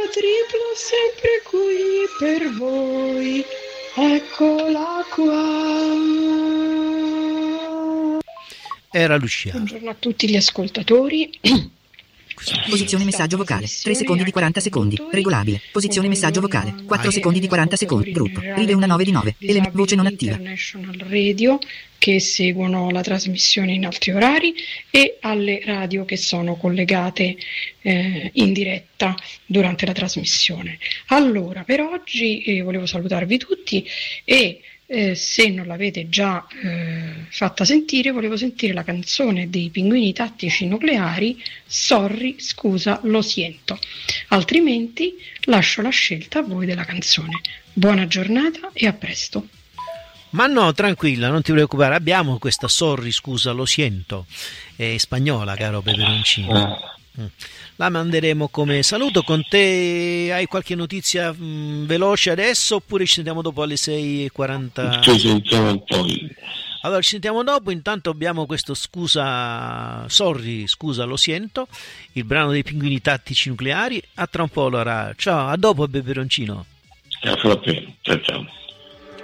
tripla sempre qui per voi, eccola qua. Era Lucia. Buongiorno a tutti gli ascoltatori. Posizione messaggio vocale 3 secondi di 40 secondi, regolabile. Posizione messaggio vocale 4 secondi di 40 secondi, gruppo Rive 19 voce non attiva. International Radio che seguono la trasmissione in altri orari e alle radio che sono collegate in diretta durante la trasmissione. Allora, per oggi volevo salutarvi tutti e se non l'avete già fatta sentire, volevo sentire la canzone dei Pinguini Tattici Nucleari, Sorry, scusa, lo siento. Altrimenti lascio la scelta a voi della canzone. Buona giornata e a presto. Ma no, tranquilla, non ti preoccupare, abbiamo questa Sorry, scusa, lo siento. È spagnola, caro peperoncino. La manderemo come saluto. Con te hai qualche notizia veloce adesso oppure ci sentiamo dopo alle 6:40? Ci sentiamo poi. Allora ci sentiamo dopo, intanto abbiamo questo Sorry, scusa, lo sento, il brano dei Pinguini Tattici Nucleari. A tra un po' allora, ciao, a dopo peperoncino. Ciao.